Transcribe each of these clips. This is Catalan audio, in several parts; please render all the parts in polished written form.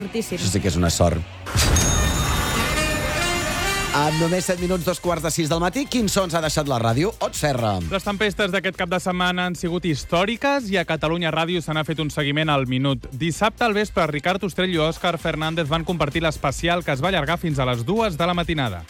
Fortíssim. Això sí que és una sort. En només 7 minuts, 2:45 del matí, quins sons ha deixat la ràdio? Ot Serra. Les tempestes d'aquest cap de setmana han sigut històriques i a Catalunya Ràdio se n'ha fet un seguiment al minut. Dissabte al vespre, Ricard Ostrell i Òscar Fernández van compartir l'especial que es va allargar fins a les 2 de la matinada.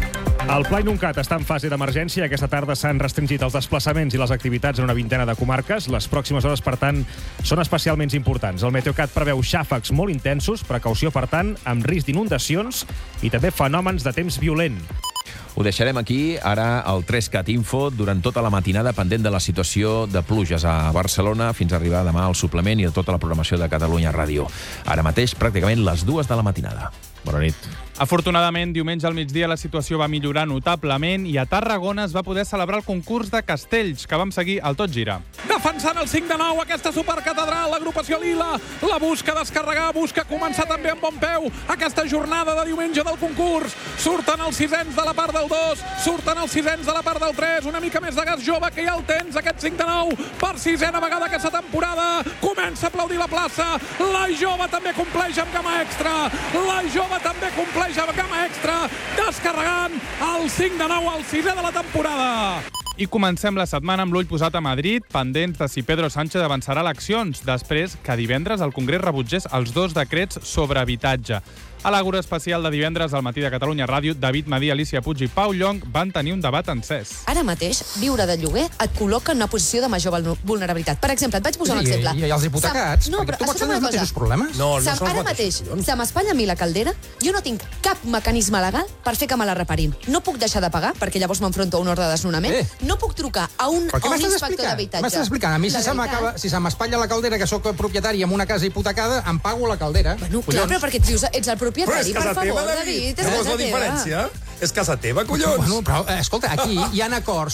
El Pla Inuncat està en fase d'emergència. Aquesta tarda s'han restringit els desplaçaments i les activitats en una vintena de comarques. Les pròximes hores, per tant, són especialment importants. El Meteocat preveu xàfecs molt intensos, precaució, per tant, amb risc d'inundacions i també fenòmens de temps violent. Ho deixarem aquí, ara el 3CAT Info, durant tota la matinada, pendent de la situació de pluges a Barcelona, fins a arribar demà al suplement i a tota la programació de Catalunya Ràdio. Ara mateix, pràcticament les 2 de la matinada. Bona nit. Afortunadament, diumenge al migdia la situació va millorar notablement i a Tarragona es va poder celebrar el concurs de castells, que vam seguir al Tot Gira. Defensant el 5 de 9, aquesta supercatedral, l'agrupació Lila, la busca descarregar, busca començar també amb bon peu aquesta jornada de diumenge del concurs. Surten els sisens de la part del 2, surten els sisens de la part del 3, una mica més de gas jove, que ja el tens, aquest 5 de 9, per 6a vegada aquesta temporada. Comença a aplaudir la plaça, la jove també compleix amb gamma extra, la jove també compleix amb gamma extra, descarregant el 5 de 9 al 6è de la temporada. I comencem la setmana amb l'ull posat a Madrid, pendents de si Pedro Sánchez avançarà eleccions, després que divendres el Congrés rebutgés els 2 decrets sobre habitatge. A l'Àgora Especial de divendres al matí de Catalunya Ràdio, David Madí, Alicia Puig i Pau Llong van tenir un debat encès. Ara mateix, viure de lloguer et col·loca en una posició de major vulnerabilitat. Per exemple, et vaig posar un exemple. I els hipotecats? No, perquè però tu pots escolta'm tenir els una mateixos cosa. problemes? No són Ara les mateix, mateixes. se m'espatlla a mi la caldera, jo no tinc cap mecanisme legal per fer que me la reparin. No puc deixar de pagar, perquè llavors m'enfronto a un ordre de desnonament. No puc trucar a un Però què m'estàs inspector explicant? d'habitatge. M'estàs explicant? A mi, si se m'espatlla la caldera, que sóc propietari amb una casa hipotecada, em pago la caldera. Bueno, clar, però perquè ets el propietari, per favor, David, és Veus casa la teva. diferència? És casa teva, collons! Bueno, però, escolta, aquí hi ha acords,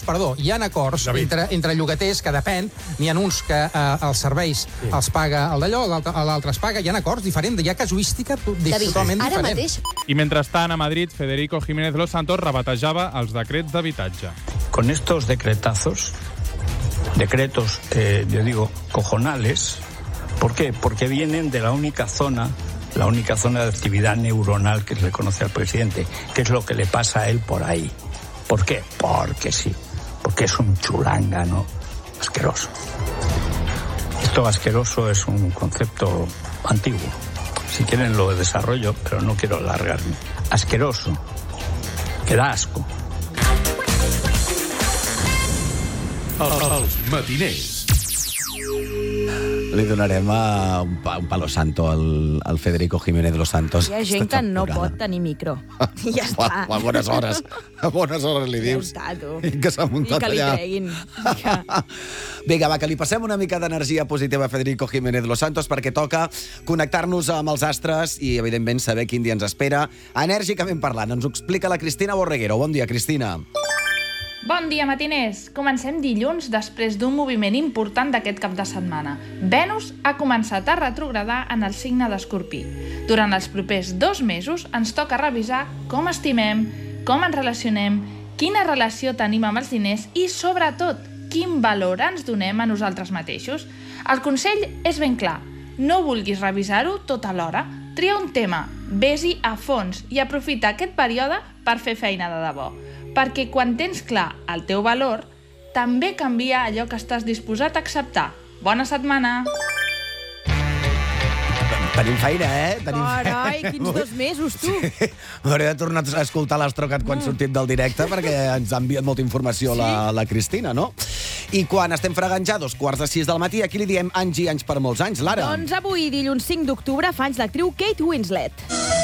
entre llogaters que depèn. N'hi ha uns que els serveis els paga el d'allò, l'altre es paga. Hi ha acords diferents, hi ha casuística David, totalment ara diferent. mateix... I mentrestant, a Madrid, Federico Jiménez Los Santos rebatejava els decrets d'habitatge. Con estos decretos que yo digo cojonales, ¿por qué? Porque vienen de la única zona de actividad neuronal que se le conoce al presidente, que es lo que le pasa a él por ahí. ¿Por qué? Porque sí, porque es un chulángano asqueroso. Esto asqueroso es un concepto antiguo. Si quieren lo desarrollo, pero no quiero alargarme. Asqueroso, que da asco. Els matiners. Li donarem un palo santo al Federico Jiménez Los Santos. Hi ha gent que no pot tenir micro. I ja està. A bones hores. A bones hores li dius. Ja està, tu. Que s'ha muntat I que li allà. treguin. Vinga, va, que li passem una mica d'energia positiva a Federico Jiménez Los Santos perquè toca connectar-nos amb els astres i, evidentment, saber quin dia ens espera. Enèrgicament parlant, ens ho explica la Cristina Borreguero. Bon dia, Cristina. Bon dia, matiners! Comencem dilluns després d'un moviment important d'aquest cap de setmana. Venus ha començat a retrogradar en el signe d'Escorpí. Durant els propers 2 mesos ens toca revisar com estimem, com ens relacionem, quina relació tenim amb els diners i, sobretot, quin valor ens donem a nosaltres mateixos. El consell és ben clar. No vulguis revisar-ho tot alhora. Tria un tema, ves-hi a fons i aprofita aquest període per fer feina de debò. Perquè quan tens clar el teu valor, també canvia allò que estàs disposat a acceptar. Bona setmana! Tenim feina, Tenim Carai, feina. quins 2 mesos, tu! Sí. M'hauré de tornar a escoltar l'Astrocat quan sortim del directe perquè ens ha enviat molta informació la Cristina, no? I quan estem fregant ja 2:45 del matí, aquí li diem anys i anys per molts anys, Lara. Doncs avui, dilluns 5 d'octubre, fa anys l'actriu Kate Winslet.